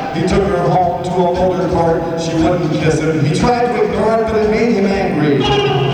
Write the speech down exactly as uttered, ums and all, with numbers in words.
He took her home to a motor court. She wouldn't kiss him. He tried to ignore it, but it made him angry.